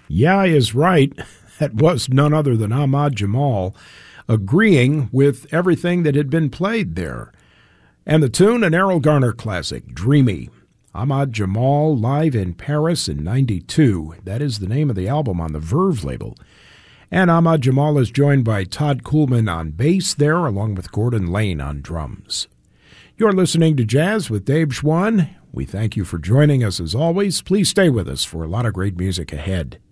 Yeah, is right. That was none other than Ahmad Jamal, agreeing with everything that had been played there. And the tune, an Errol Garner classic, Dreamy. Ahmad Jamal live in Paris in '92. That is the name of the album on the Verve label. And Ahmad Jamal is joined by Todd Kuhlman on bass there, along with Gordon Lane on drums. You're listening to Jazz with Dave Schwann. We thank you for joining us as always. Please stay with us for a lot of great music ahead.